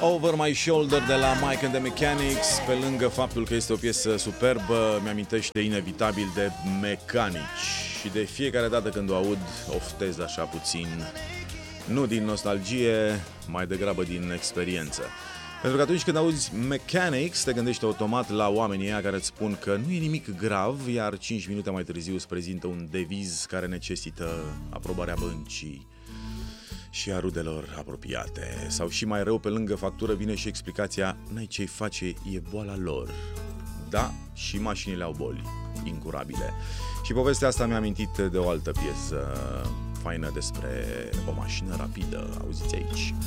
Over My Shoulder de la Mike and the Mechanics, pe lângă faptul că este o piesă superbă, mi-amintește inevitabil de Mechanici. Și de fiecare dată când o aud, oftez așa puțin, nu din nostalgie, mai degrabă din experiență. Pentru că atunci când auzi Mechanics, te gândești automat la oamenii ăia care îți spun că nu e nimic grav, iar 5 minute mai târziu îți prezintă un deviz care necesită aprobarea băncii și a rudelor apropiate. Sau și mai rău, pe lângă factură vine și explicația: n-ai ce-i face, e boala lor. Da, și mașinile au boli incurabile. Și povestea asta mi-a amintit de o altă piesă faină despre o mașină rapidă. Auziți aici.